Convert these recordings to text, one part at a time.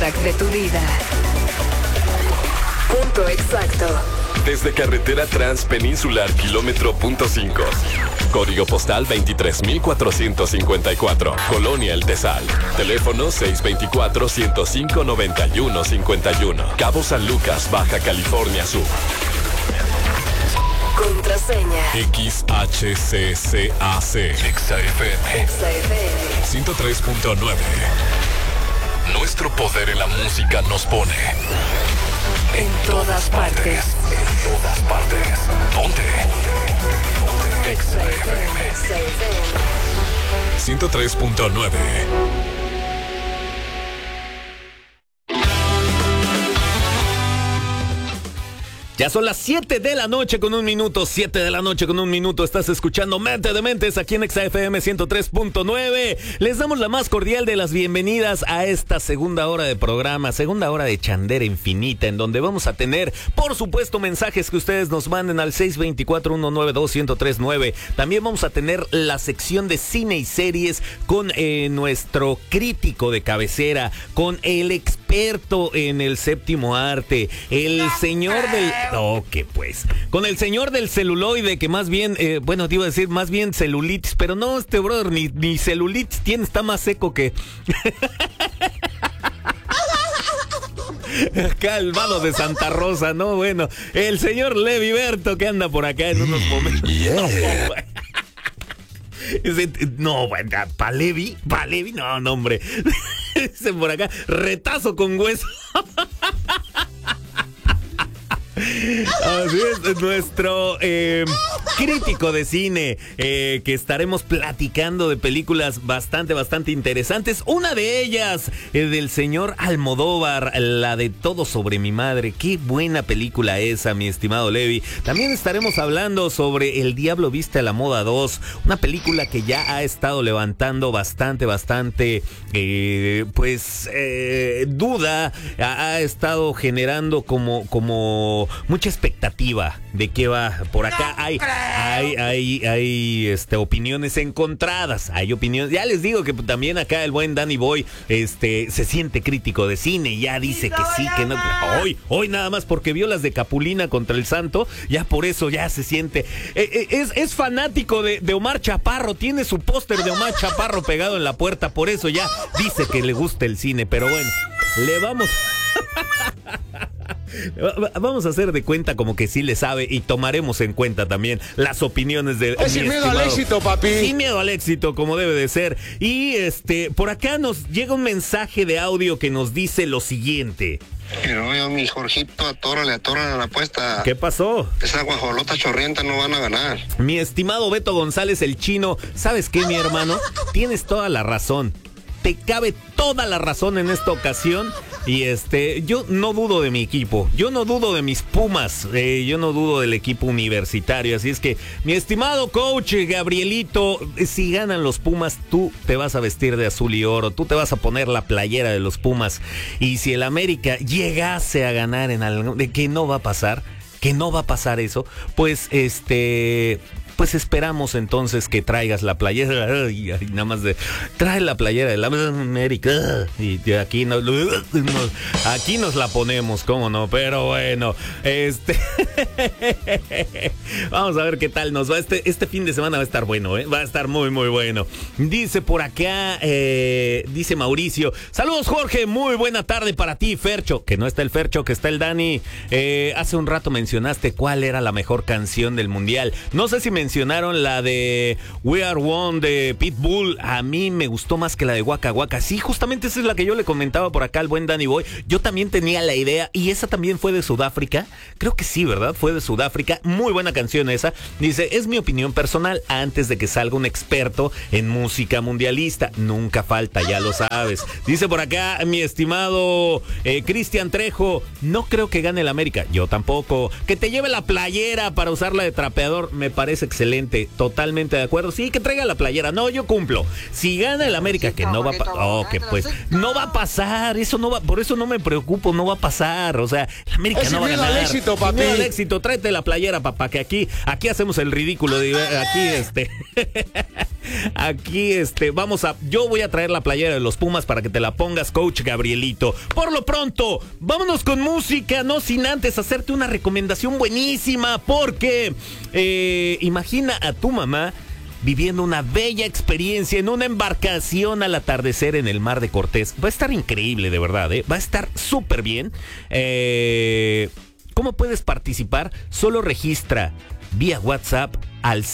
soundtrack de tu vida. Punto exacto. Desde carretera transpeninsular kilómetro punto 5. Código postal 23,454. Colonia El Tesal. Teléfono 624-105-9151. Cabo San Lucas, Baja California Sur. Contraseña. XHCCAC. XFM 103.9. Nuestro poder en la música nos pone en todas partes. En todas partes. Ponte. XFM 103.9. Ya son las 7 de la noche con un minuto, 7 de la noche con un minuto. Estás escuchando Mente de Mentes aquí en XFM 103.9. Les damos la más cordial de las bienvenidas a esta segunda hora de programa, segunda hora de Chandera Infinita, en donde vamos a tener, por supuesto, mensajes que ustedes nos manden al 624-192-1039. También vamos a tener la sección de cine y series con nuestro crítico de cabecera, con el experto en el séptimo arte, el señor del... pues. Con el señor del celuloide, que más bien, te iba a decir más bien celulitis, pero no, este brother ni celulitis tiene, está más seco que... Calvado de Santa Rosa, ¿no? Bueno, el señor Levi Berto, que anda por acá en unos momentos. Yeah. No, ¿pa' Levi? No, hombre. Dice por acá, retazo con hueso. Así es, nuestro crítico de cine, que estaremos platicando de películas bastante interesantes. Una de ellas, del señor Almodóvar, la de Todo sobre mi madre. Qué buena película esa, mi estimado Levi. También estaremos hablando sobre El Diablo Viste a la Moda 2, una película que ya ha estado levantando bastante duda, ha estado generando como mucha expectativa de qué va por acá. Hay opiniones encontradas, hay opiniones. Ya les digo que también acá el buen Danny Boy se siente crítico de cine y ya dice que sí, que no. Hoy nada más porque vio las de Capulina contra el Santo, ya por eso ya se siente. Es fanático de Omar Chaparro, tiene su póster de Omar Chaparro pegado en la puerta, por eso ya dice que le gusta el cine, pero bueno, vamos a hacer de cuenta como que sí le sabe y tomaremos en cuenta también las opinioes de... Sin miedo al éxito, papi. Sin miedo al éxito, como debe de ser. Y por acá nos llega un mensaje de audio que nos dice lo siguiente. Pero yo, mi Jorgito, atórale a la apuesta. ¿Qué pasó? Esa guajolota chorrienta no van a ganar. Mi estimado Beto González, el chino, ¿sabes qué, mi hermano? Tienes toda la razón. Te cabe toda la razón en esta ocasión. Y yo no dudo de mi equipo, yo no dudo de mis Pumas, yo no dudo del equipo universitario. Así es que, mi estimado coach Gabrielito, si ganan los Pumas, tú te vas a vestir de azul y oro, tú te vas a poner la playera de los Pumas. Y si el América llegase a ganar en algo, de que no va a pasar eso, pues pues esperamos entonces que traigas la playera. Ay, nada más trae la playera de la América y aquí nos la ponemos, cómo no, pero bueno, vamos a ver qué tal nos va. Este fin de semana va a estar bueno, va a estar muy bueno. Dice por acá, dice Mauricio, saludos Jorge, muy buena tarde para ti, Fercho, que no está el Fercho, que está el Dani. Hace un rato mencionaste cuál era la mejor canción del mundial. No sé si mencionaron la de We Are One de Pitbull. A mí me gustó más que la de Waka Waka. Sí, justamente esa es la que yo le comentaba por acá al buen Danny Boy. Yo también tenía la idea, y esa también fue de Sudáfrica. Creo que sí, ¿verdad? Fue de Sudáfrica. Muy buena canción esa. Dice, es mi opinión personal antes de que salga un experto en música mundialista. Nunca falta, ya lo sabes. Dice por acá mi estimado Cristian Trejo, no creo que gane el América. Yo tampoco. Que te lleve la playera para usarla de trapeador, me parece excelente, totalmente de acuerdo. Sí, que traiga la playera. No, yo cumplo. Si gana el América, que no va a pasar, que pues no va a pasar. Eso no va, por eso no me preocupo, no va a pasar. O sea, el América no va a ganar. Al éxito, papi. Al éxito, tráete la playera, papá, que aquí hacemos el ridículo. Aquí Aquí, yo voy a traer la playera de los Pumas para que te la pongas, Coach Gabrielito. Por lo pronto, vámonos con música, no sin antes hacerte una recomendación buenísima, porque imagina a tu mamá viviendo una bella experiencia en una embarcación al atardecer en el Mar de Cortés. Va a estar increíble, de verdad, va a estar súper bien. ¿Cómo puedes participar? Solo registra vía WhatsApp al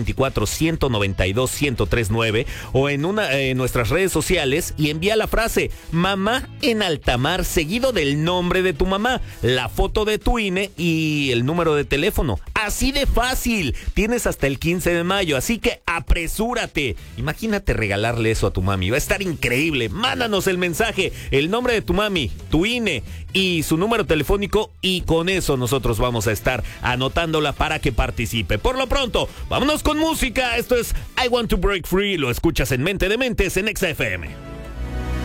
624-192-1039 o en nuestras redes sociales y envía la frase mamá en alta mar seguido del nombre de tu mamá, la foto de tu INE y el número de teléfono. Así de fácil. Tienes hasta el 15 de mayo, así que apresúrate. Imagínate regalarle eso a tu mami. Va a estar increíble. Mándanos el mensaje, el nombre de tu mami, tu INE y su número telefónico, y con eso nosotros vamos a estar anotándola para que participe. Por lo pronto, vámonos con música. Esto es I Want to Break Free. Lo escuchas en Mente de Mentes en XFM.